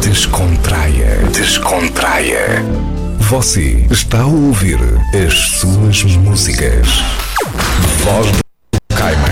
Descontraia. Descontraia. Você está a ouvir as suas músicas. Voz